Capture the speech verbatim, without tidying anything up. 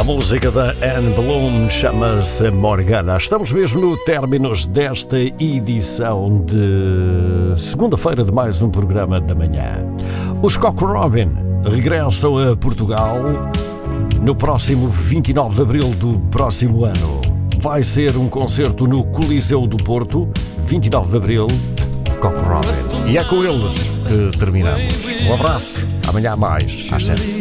música da Anne Bloom chama-se Morgana. Estamos mesmo no término desta edição de segunda-feira de mais um programa da manhã. Os Cock Robin regressam a Portugal no próximo vinte e nove de abril do próximo ano. Vai ser um concerto no Coliseu do Porto, vinte e nove de abril, Cock Robin. E é com eles que terminamos. Um abraço, amanhã mais, às sete.